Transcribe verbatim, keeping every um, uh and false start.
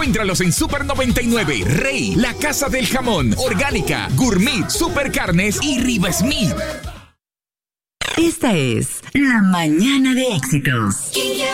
Encuéntralos en Super noventa y nueve, Rey, La Casa del Jamón, Orgánica, Gourmet, Super Carnes y Riva Smith. Esta es La Mañana de Éxitos.